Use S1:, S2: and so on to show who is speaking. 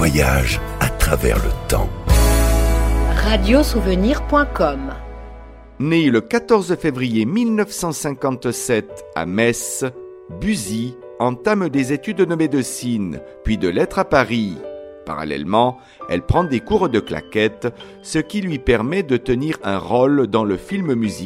S1: voyage à travers le temps.
S2: Radiosouvenir.com.
S3: Né le 14 février 1957 à Metz, Buzy entame des études de médecine, puis de lettres à Paris. Parallèlement, elle prend des cours de claquettes, ce qui lui permet de tenir un rôle dans le film musical